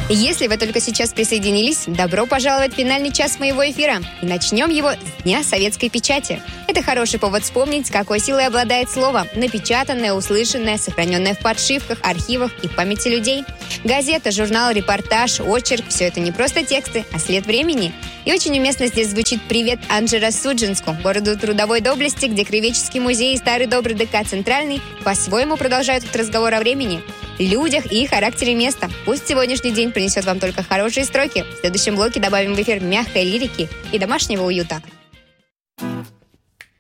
Если вы только сейчас присоединились, добро пожаловать в финальный час моего эфира. И начнем его с Дня советской печати. Это хороший повод вспомнить, какой силой обладает слово, напечатанное, услышанное, сохраненное в подшивках, архивах и памяти людей. Газета, журнал, репортаж, очерк – все это не просто тексты, а след времени. И очень уместно здесь звучит привет Анжеро-Судженску, городу трудовой доблести, где Краеведческий музей и старый добрый ДК «Центральный» по-своему продолжают этот разговор о времени, людях и характере места. Пусть сегодняшний день принесет вам только хорошие строки. В следующем блоке добавим в эфир мягкой лирики и домашнего уюта.